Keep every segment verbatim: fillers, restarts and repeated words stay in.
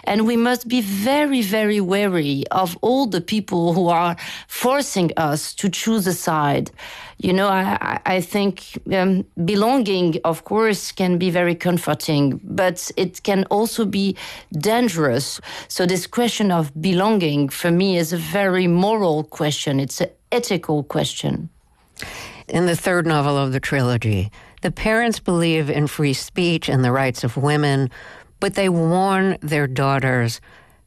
And we must be very, very wary of all the people who are forcing us to choose a side. You know, I, I think um, belonging, of course, can be very comforting, but it can also be dangerous. So this question of belonging, for me, is a very moral question. It's an ethical question. In the third novel of the trilogy, the parents believe in free speech and the rights of women, but they warn their daughters,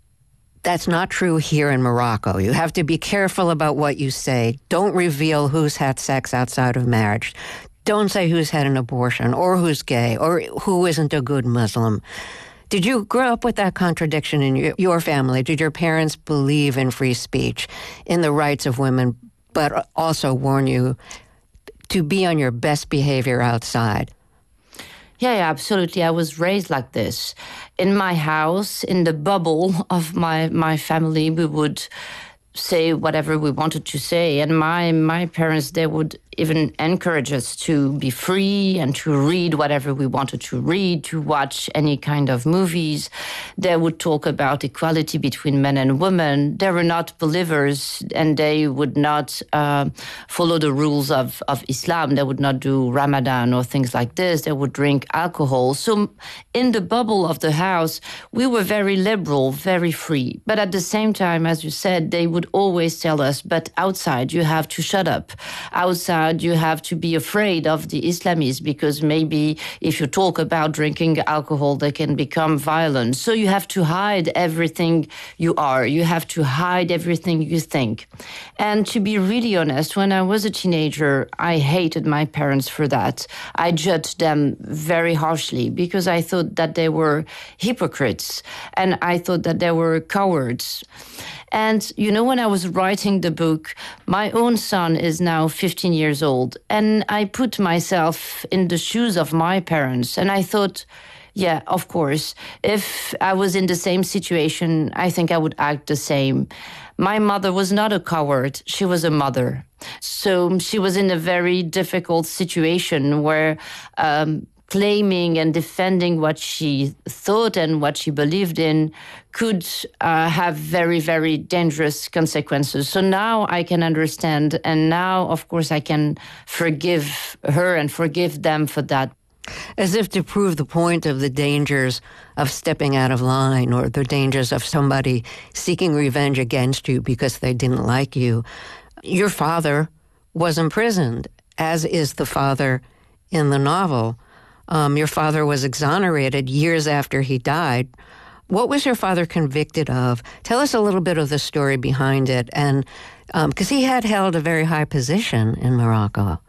that's not true here in Morocco. You have to be careful about what you say. Don't reveal who's had sex outside of marriage. Don't say who's had an abortion or who's gay or who isn't a good Muslim. Did you grow up with that contradiction in your, your family? Did your parents believe in free speech, in the rights of women, but also warn you to be on your best behavior outside? Yeah, yeah, absolutely. I was raised like this. In my house, in the bubble of my, my family, we would say whatever we wanted to say. And my, my parents, they would even encourage us to be free and to read whatever we wanted to read, to watch any kind of movies. They would talk about equality between men and women. They were not believers, and they would not uh, follow the rules of, of Islam. They would not do Ramadan or things like this. They would drink alcohol. So in the bubble of the house, we were very liberal, very free. But at the same time, as you said, they would always tell us, but outside you have to shut up. Outside you have to be afraid of the Islamists, because maybe if you talk about drinking alcohol, they can become violent. So you have to hide everything you are. You have to hide everything you think. And to be really honest, when I was a teenager, I hated my parents for that. I judged them very harshly because I thought that they were hypocrites and I thought that they were cowards. And, you know, when I was writing the book, my own son is now fifteen years old. And I put myself in the shoes of my parents. And I thought, yeah, of course, if I was in the same situation, I think I would act the same. My mother was not a coward. She was a mother. So she was in a very difficult situation where um, claiming and defending what she thought and what she believed in could uh, have very, very dangerous consequences. So now I can understand. And now, of course, I can forgive her and forgive them for that. As if to prove the point of the dangers of stepping out of line or the dangers of somebody seeking revenge against you because they didn't like you. Your father was imprisoned, as is the father in the novel. Um, your father was exonerated years after he died. What was your father convicted of? Tell us a little bit of the story behind it, and because um, he had held a very high position in Morocco.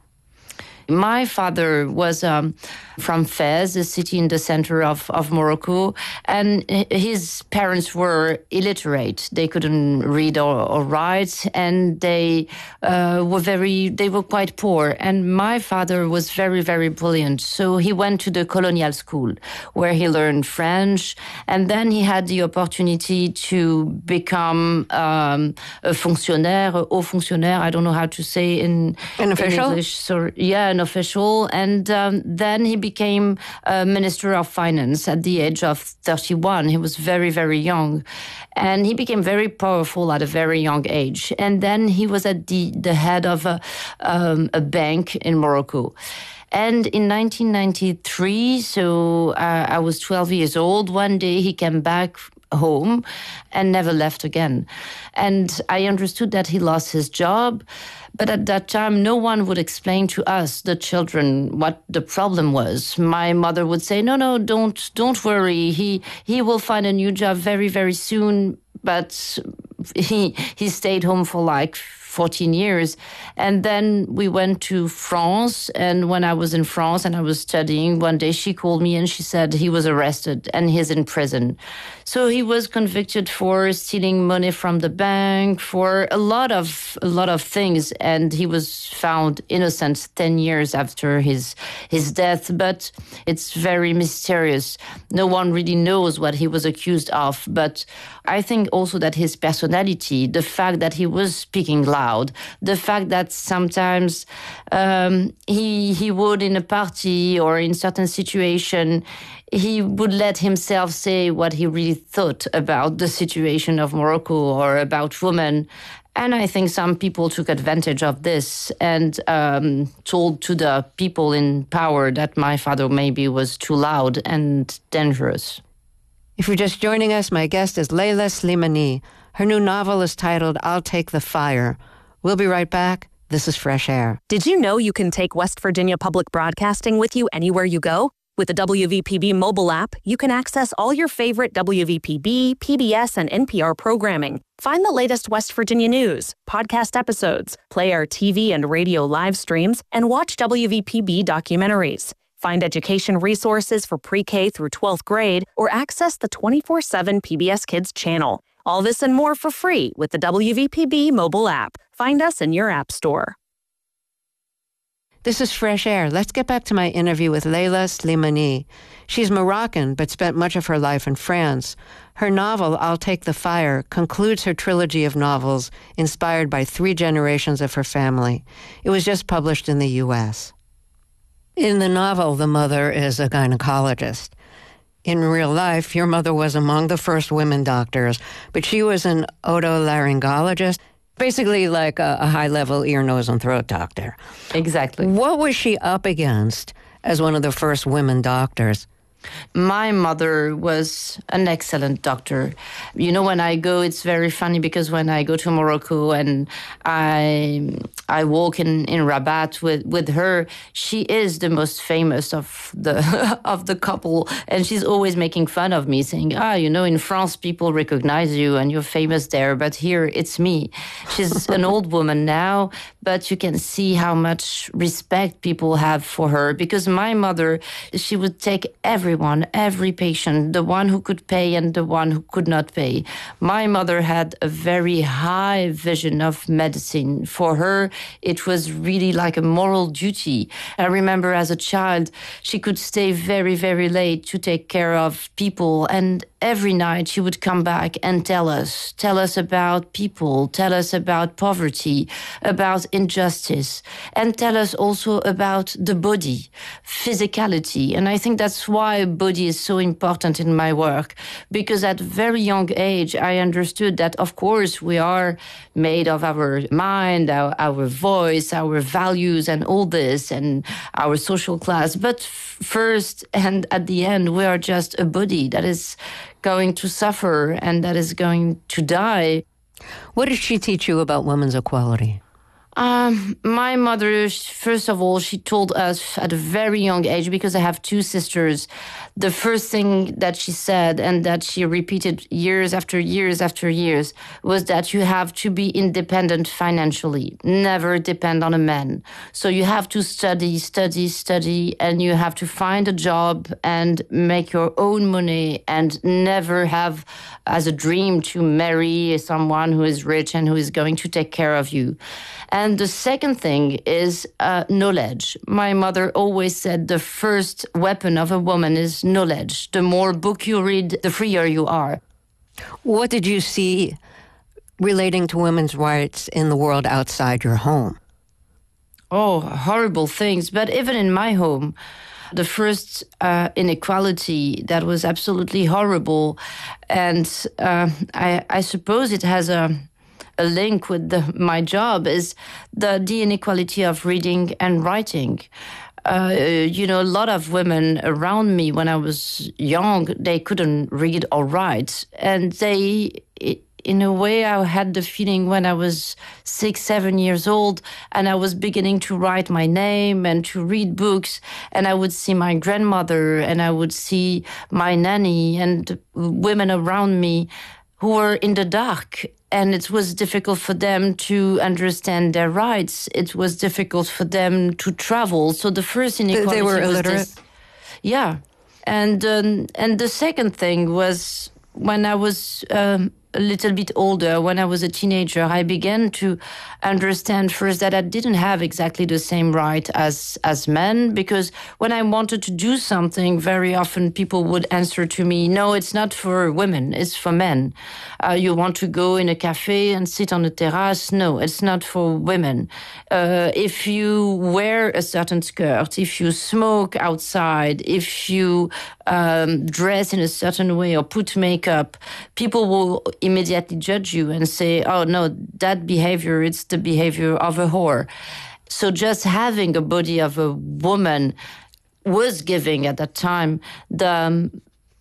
My father was um, from Fez, a city in the center of, of Morocco, and his parents were illiterate. They couldn't read or, or write, and they uh, were very, they were quite poor. And my father was very, very brilliant. So he went to the colonial school where he learned French, and then he had the opportunity to become um, a fonctionnaire, a haut fonctionnaire, I don't know how to say in, an official? in English. So, yeah, an official, and um, then he became a Minister of Finance at the age of thirty-one. He was very, very young, and he became very powerful at a very young age. And then he was at the, the head of a, um, a bank in Morocco. And in nineteen ninety-three, so uh, I was twelve years old, one day he came back home and never left again. And I understood that he lost his job, but at that time, no one would explain to us, the children, what the problem was. My mother would say, no, no, don't don't worry. He he will find a new job very, very soon. But he he stayed home for like fourteen years. And then we went to France. And when I was in France and I was studying, one day she called me and she said he was arrested and he's in prison. So he was convicted for stealing money from the bank, for a lot of a lot of things. And he was found innocent ten years after his his death. But it's very mysterious. No one really knows what he was accused of. But I think also that his personality, the fact that he was speaking loud, the fact that sometimes um, he he would in a party or in certain situation, he would let himself say what he really thought about the situation of Morocco or about women. And I think some people took advantage of this and um, told to the people in power that my father maybe was too loud and dangerous. If you're just joining us, my guest is Leila Slimani. Her new novel is titled I'll Take the Fire. We'll be right back. This is Fresh Air. Did you know you can take West Virginia Public Broadcasting with you anywhere you go? With the W V P B mobile app, you can access all your favorite W V P B, P B S, and N P R programming. Find the latest West Virginia news, podcast episodes, play our T V and radio live streams, and watch W V P B documentaries. Find education resources for pre-K through twelfth grade or access the twenty-four seven P B S Kids channel. All this and more for free with the W V P B mobile app. Find us in your app store. This is Fresh Air. Let's get back to my interview with Leila Slimani. She's Moroccan, but spent much of her life in France. Her novel, I'll Take the Fire, concludes her trilogy of novels inspired by three generations of her family. It was just published in the U S. In the novel, the mother is a gynecologist. In real life, your mother was among the first women doctors, but she was an otolaryngologist, basically like a, a high-level ear, nose, and throat doctor. Exactly. What was she up against as one of the first women doctors? My mother was an excellent doctor. You know, when I go, it's very funny because when I go to Morocco and I I walk in, in Rabat with, with her, she is the most famous of the of the couple, and she's always making fun of me, saying, ah, you know, in France people recognize you and you're famous there, but here it's me. She's an old woman now, but you can see how much respect people have for her, because my mother, she would take every Everyone, every patient, the one who could pay and the one who could not pay. My mother had a very high vision of medicine. For her, it was really like a moral duty. I remember as a child, she could stay very, very late to take care of people, and every night she would come back and tell us, tell us about people, tell us about poverty, about injustice, and tell us also about the body, physicality. And I think that's why body is so important in my work, because at very young age, I understood that, of course, we are made of our mind, our, our voice, our values, and all this, and our social class. But f- first and at the end, we are just a body that is going to suffer and that is going to die. What did she teach you about women's equality? Um, my mother, first of all, she told us at a very young age, because I have two sisters, the first thing that she said and that she repeated years after years after years was that you have to be independent financially, never depend on a man. So you have to study, study, study, and you have to find a job and make your own money and never have as a dream to marry someone who is rich and who is going to take care of you. And the second thing is uh, knowledge. My mother always said the first weapon of a woman is knowledge. The more book you read, the freer you are. What did you see relating to women's rights in the world outside your home? Oh, horrible things. But even in my home, the first uh, inequality that was absolutely horrible. And uh, I, I suppose it has a... a link with the, my job is the, the inequality of reading and writing. Uh, you know, a lot of women around me when I was young, they couldn't read or write. And they, in a way, I had the feeling when I was six, seven years old, and I was beginning to write my name and to read books, and I would see my grandmother and I would see my nanny and women around me who were in the dark. And it was difficult for them to understand their rights. It was difficult for them to travel. So the first inequality they were was illiterate? This, yeah. And um, and the second thing was when I was um, a little bit older, when I was a teenager, I began to understand first that I didn't have exactly the same right as, as men, because when I wanted to do something, very often people would answer to me, no, it's not for women, it's for men. Uh, you want to go in a cafe and sit on a terrace? No, it's not for women. Uh, if you wear a certain skirt, if you smoke outside, if you um, dress in a certain way or put makeup, people will immediately judge you and say, oh, no, that behavior, it's the behavior of a whore. So just having a body of a woman was giving at that time the... Um,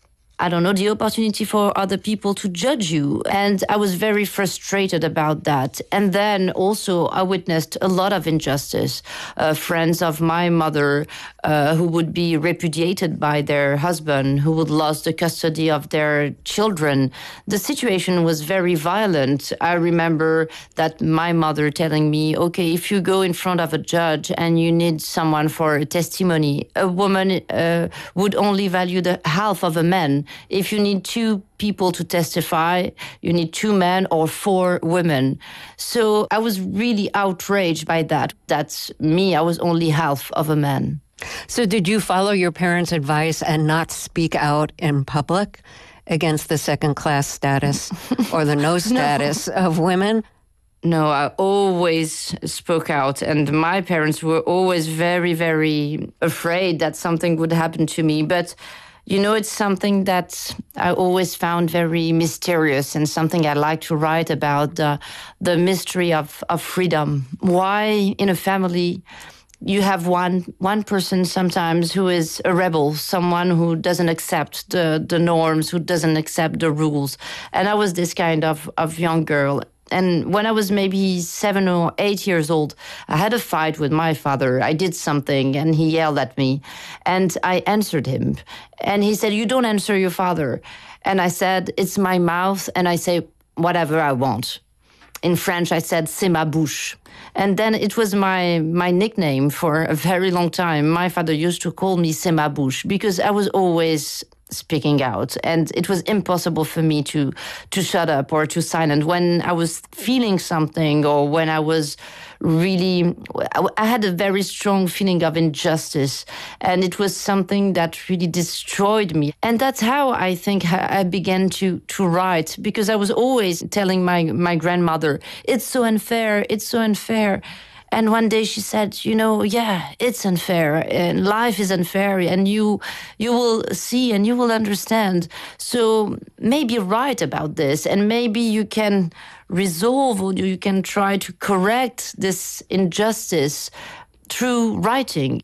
I don't know, the opportunity for other people to judge you. And I was very frustrated about that. And then also I witnessed a lot of injustice. Uh, friends of my mother uh, who would be repudiated by their husband, who would lose the custody of their children. The situation was very violent. I remember that my mother telling me, okay, if you go in front of a judge and you need someone for a testimony, a woman uh, would only value the half of a man. If you need two people to testify, you need two men or four women. So I was really outraged by that. That's me. I was only half of a man. So did you follow your parents' advice and not speak out in public against the second-class status or the no status no. of women? No, I always spoke out, and my parents were always very, very afraid that something would happen to me. But you know, it's something that I always found very mysterious and something I like to write about, uh, the mystery of, of freedom. Why in a family you have one one person sometimes who is a rebel, someone who doesn't accept the, the norms, who doesn't accept the rules. And I was this kind of, of young girl. And when I was maybe seven or eight years old, I had a fight with my father. I did something and he yelled at me and I answered him. And he said, you don't answer your father. And I said, it's my mouth. And I say whatever I want. In French, I said, c'est ma bouche. And then it was my, my nickname for a very long time. My father used to call me c'est ma bouche because I was always speaking out, and it was impossible for me to to shut up or to silence when I was feeling something, or when I was really, I had a very strong feeling of injustice, and it was something that really destroyed me. And that's how I think I began to to write, because I was always telling my my grandmother, it's so unfair, it's so unfair. And one day she said, you know, yeah, it's unfair and life is unfair, and you you will see and you will understand. So maybe write about this, and maybe you can resolve, or you can try to correct this injustice through writing.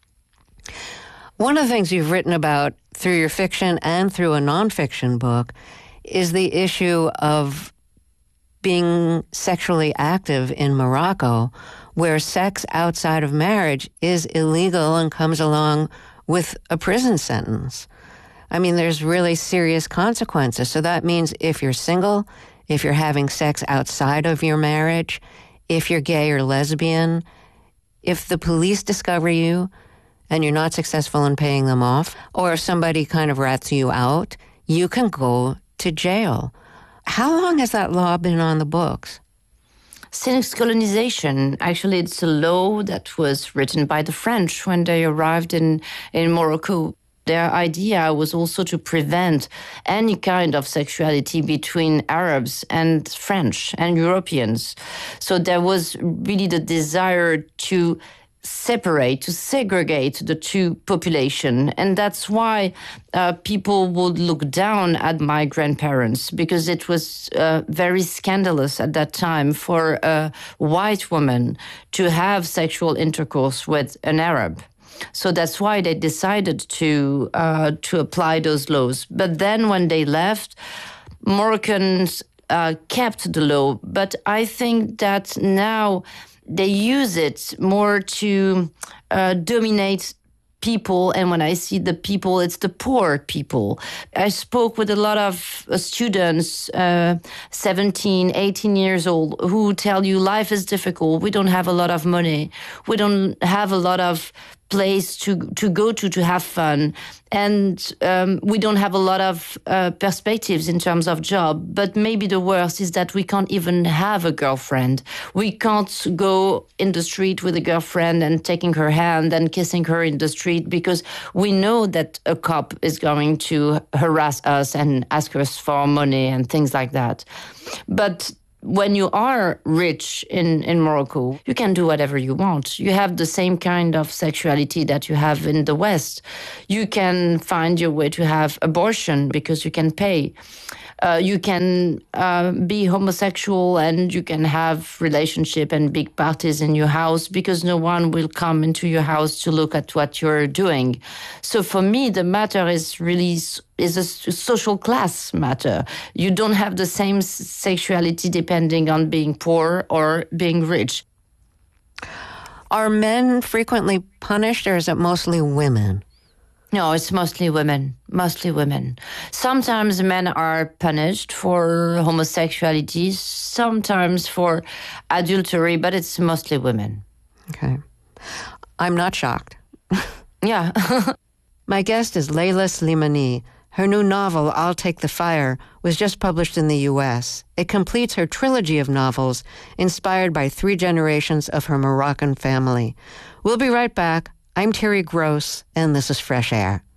One of the things you've written about through your fiction and through a nonfiction book is the issue of being sexually active in Morocco, where sex outside of marriage is illegal and comes along with a prison sentence. I mean, there's really serious consequences. So that means if you're single, if you're having sex outside of your marriage, if you're gay or lesbian, if the police discover you and you're not successful in paying them off, or if somebody kind of rats you out, you can go to jail. How long has that law been on the books? Since colonization. Actually, it's a law that was written by the French when they arrived in, in Morocco. Their idea was also to prevent any kind of sexuality between Arabs and French and Europeans. So there was really the desire to separate, to segregate the two population. And that's why uh, people would look down at my grandparents, because it was uh, very scandalous at that time for a white woman to have sexual intercourse with an Arab. So that's why they decided to uh, to apply those laws. But then when they left, Moroccans uh, kept the law. But I think that now they use it more to uh, dominate people. And when I see the people, it's the poor people. I spoke with a lot of uh, students, uh, seventeen, eighteen years old, who tell you life is difficult. We don't have a lot of money. We don't have a lot of place to to go to to have fun, and um, we don't have a lot of uh, perspectives in terms of job. But maybe the worst is that we can't even have a girlfriend. We can't go in the street with a girlfriend and taking her hand and kissing her in the street, because we know that a cop is going to harass us and ask us for money and things like that. But when you are rich in, in Morocco, you can do whatever you want. You have the same kind of sexuality that you have in the West. You can find your way to have abortion because you can pay. Uh, you can uh, be homosexual and you can have relationship and big parties in your house because no one will come into your house to look at what you're doing. So for me, the matter is really is a social class matter. You don't have the same sexuality depending on being poor or being rich. Are men frequently punished, or is it mostly women? No, it's mostly women, mostly women. Sometimes men are punished for homosexuality, sometimes for adultery, but it's mostly women. Okay. I'm not shocked. Yeah. My guest is Leila Slimani. Her new novel, I'll Take the Fire, was just published in the U S. It completes her trilogy of novels inspired by three generations of her Moroccan family. We'll be right back. I'm Terry Gross, and this is Fresh Air.